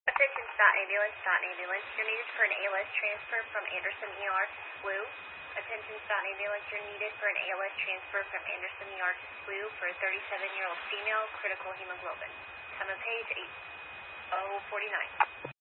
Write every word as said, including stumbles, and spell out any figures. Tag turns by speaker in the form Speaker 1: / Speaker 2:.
Speaker 1: Attention, Stop ambulance, Stop ambulance. You're needed for an A L S transfer from Anderson E R to S W U. Attention, Stop ambulance. You're needed for an A L S transfer from Anderson E R to S W U for a thirty-seven-year-old female, critical hemoglobin. Time of page eight oh forty-nine.